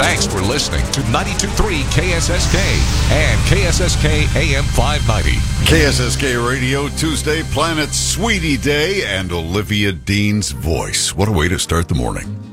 Thanks for listening to 92.3 KSSK and KSSK AM 590. KSSK Radio, Tuesday, Planet Sweetie Day, and Olivia Dean's voice. What a way to start the morning.